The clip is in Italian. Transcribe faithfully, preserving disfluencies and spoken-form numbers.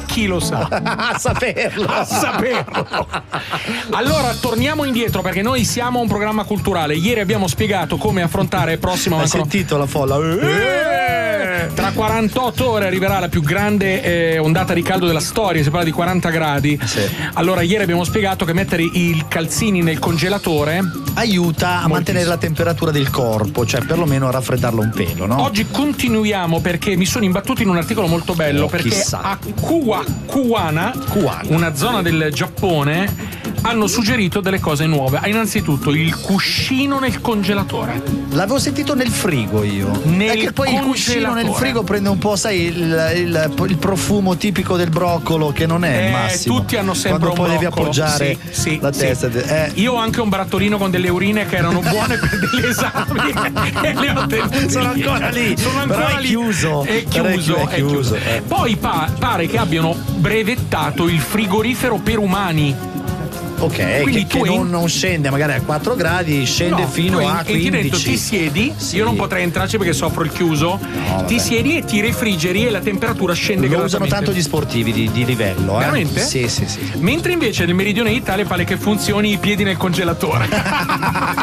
chi lo sa? A saperlo. A saperlo. Allora torniamo indietro perché noi siamo un programma culturale. Ieri abbiamo spiegato come affrontare il prossimo. Hai sentito la folla? Eh! Tra quarantotto ore arriverà la più grande eh, ondata di caldo della storia, si parla di quaranta gradi. Sì. Allora ieri abbiamo spiegato che mettere i calzini nel congelatore aiuta a mantenere la temperatura del corpo, cioè perlomeno a raffreddarlo un pelo, no? Oggi continuiamo perché mi sono imbattuto in un articolo molto bello, Oh, perché chissà. a Kuwa, Kuwana, Kuwana. una zona del Giappone, hanno suggerito delle cose nuove. Innanzitutto il cuscino nel congelatore. L'avevo sentito nel frigo io. Nel è che poi il cuscino nel frigo prende un po', sai, il, il, il profumo tipico del broccolo, che non è il Eh, massimo. tutti hanno sempre quando un poi devi broccolo. appoggiare Sì, sì, la sì. testa. Eh. Io ho anche un barattolino con delle urine che erano buone per degli esami e le ho tenute Sono lì. ancora lì. Sono ancora Però è lì. chiuso. È Però è chiuso, chi- è è chiuso. chiuso, eh. Poi pa- pare che abbiano brevettato il frigorifero per umani. Ok, Quindi che, tu che en- non, non scende magari a quattro gradi, scende No, fino tu a entri quindici. dentro, ti siedi, Sì. io non potrei entrarci perché soffro il chiuso. vabbè. ti siedi e ti refrigeri e la temperatura scende Lo usano gradualmente. tanto gli sportivi di, di livello, eh? Veramente? Sì, sì, sì. Mentre invece nel meridione d'Italia pare che funzioni i piedi nel congelatore.